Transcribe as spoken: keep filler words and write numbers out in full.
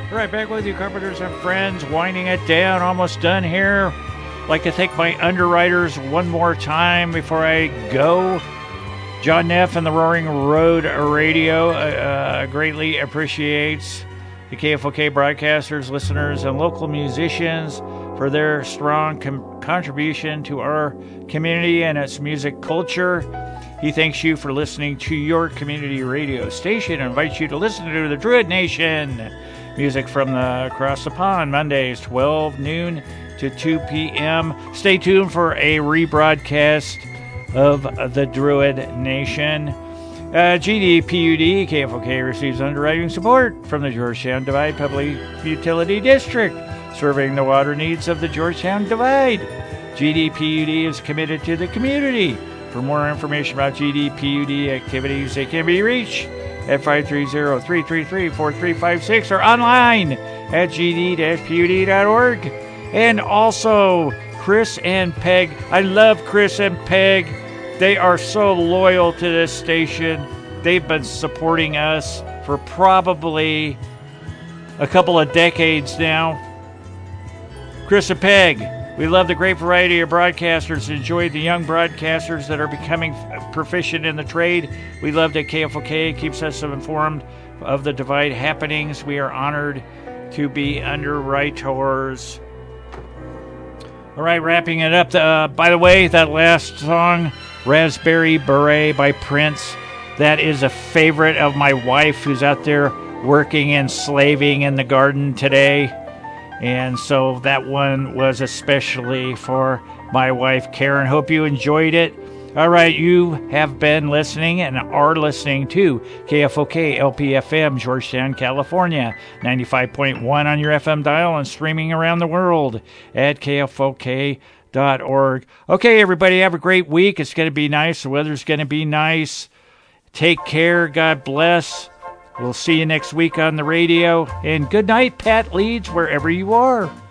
Right back with you, Carpenters and Friends, winding it down, almost done here. Like to thank my underwriters one more time before I go. John Neff and the Roaring Road Radio uh, greatly appreciates the K F O K broadcasters, listeners, and local musicians for their strong com- contribution to our community and its music culture. He thanks you for listening to your community radio station and invites you to listen to the Druid Nation. Music from the across the pond, Mondays, twelve noon to two p.m. Stay tuned for a rebroadcast of the Druid Nation. Uh, G D P U D, K F O K receives underwriting support from the Georgetown Divide Public Utility District, serving the water needs of the Georgetown Divide. G D P U D is committed to the community. For more information about G D P U D activities, they can be reached at five three zero, three three three, four three five six or online at g d dash p u d dot org. And also, Chris and Peg. I love Chris and Peg. They are so loyal to this station. They've been supporting us for probably a couple of decades now. Chris and Peg, we love the great variety of broadcasters. Enjoy the young broadcasters that are becoming proficient in the trade. We love that K F O K keeps us informed of the Divide happenings. We are honored to be underwriters. All right, wrapping it up. Uh, by the way, that last song, Raspberry Beret by Prince, that is a favorite of my wife who's out there working and slaving in the garden today. And so that one was especially for my wife, Karen. Hope you enjoyed it. All right, you have been listening and are listening to K F O K L P F M, Georgetown, California, ninety-five point one on your F M dial and streaming around the world at K F O K dot org. Okay, everybody, have a great week. It's going to be nice. The weather's going to be nice. Take care. God bless. We'll see you next week on the radio. And good night, Pat Leeds, wherever you are.